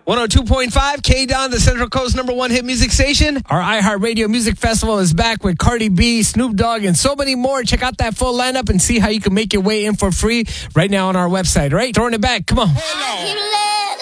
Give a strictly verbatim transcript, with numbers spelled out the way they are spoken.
one oh two point five, K-Don, the Central Coast number one hit music station. Our iHeartRadio Music Festival is back with Cardi B, Snoop Dogg, and so many more. Check out that full lineup and see how you can make your way in for free right now on our website, right? Throwing it back. Come on. Hold on.